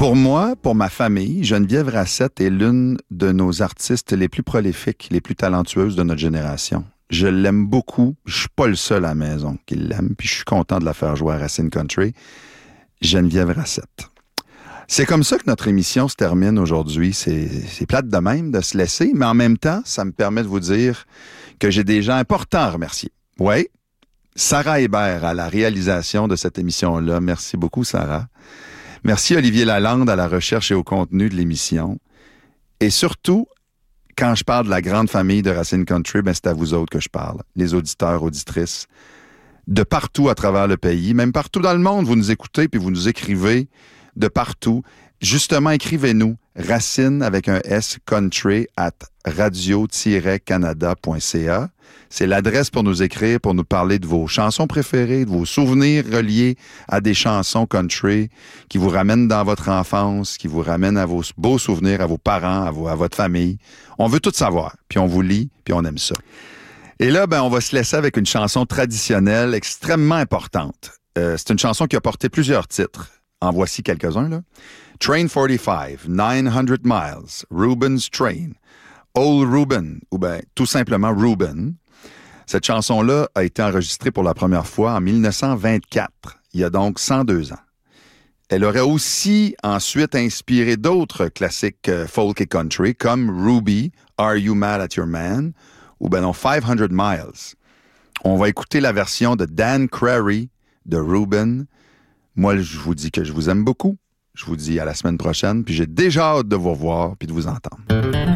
Pour moi, pour ma famille, Geneviève Racette est l'une de nos artistes les plus prolifiques, les plus talentueuses de notre génération. Je l'aime beaucoup. Je suis pas le seul à la maison qui l'aime, puis je suis content de la faire jouer à Racine Country. Geneviève Racette. C'est comme ça que notre émission se termine aujourd'hui. C'est plate de même de se laisser, mais en même temps, ça me permet de vous dire que j'ai des gens importants à remercier. Oui, Sarah Hébert à la réalisation de cette émission-là. Merci beaucoup, Sarah. Merci Olivier Lalande à la recherche et au contenu de l'émission. Et surtout, quand je parle de la grande famille de Racine Country, ben c'est à vous autres que je parle, les auditeurs, auditrices, de partout à travers le pays, même partout dans le monde, vous nous écoutez puis vous nous écrivez de partout. Justement, écrivez-nous Racine avec un S country @radio-canada.ca. C'est l'adresse pour nous écrire, pour nous parler de vos chansons préférées, de vos souvenirs reliés à des chansons country qui vous ramènent dans votre enfance, qui vous ramènent à vos beaux souvenirs, à vos parents, à votre famille. On veut tout savoir, puis on vous lit, puis on aime ça. Et là, on va se laisser avec une chanson traditionnelle extrêmement importante. C'est une chanson qui a porté plusieurs titres. En voici quelques-uns, là. Train 45, 900 Miles, Reuben's Train, Old Reuben, ou tout simplement Reuben. Cette chanson-là a été enregistrée pour la première fois en 1924, il y a donc 102 ans. Elle aurait aussi ensuite inspiré d'autres classiques folk et country, comme Ruby, Are You Mad at Your Man, ou 500 Miles. On va écouter la version de Dan Crary de Reuben. Moi, je vous dis que je vous aime beaucoup. Je vous dis à la semaine prochaine, puis j'ai déjà hâte de vous revoir puis de vous entendre.